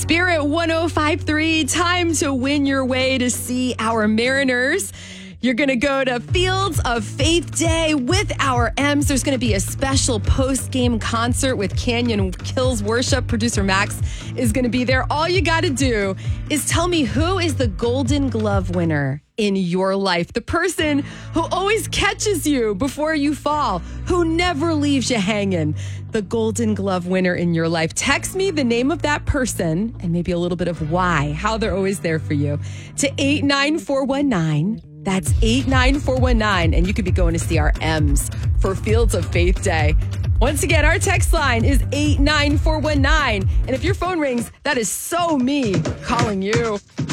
Spirit 105.3, time to win your way to see our Mariners. You're going to go to Fields of Faith Day with our M's. There's going to be a special post-game concert with Canyon Kills Worship. Producer Max is going to be there. All you got to do is tell me who is the Golden Glove winner in your life. The person who always catches you before you fall, who never leaves you hanging. The Golden Glove winner in your life. Text me the name of that person and maybe a little bit of why, how they're always there for you, to 89419. That's 89419, and you could be going to see our M's for Fields of Faith Day. Once again, our text line is 89419, and if your phone rings, that is so me calling you.